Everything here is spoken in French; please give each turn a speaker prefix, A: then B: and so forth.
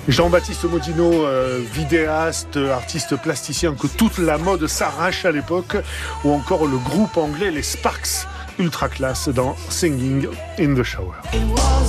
A: Jean-Baptiste Mondino, vidéaste, artiste plasticien que toute la mode s'arrache à l'époque, ou encore le groupe anglais les Sparks, ultra classe dans Singing in the Shower.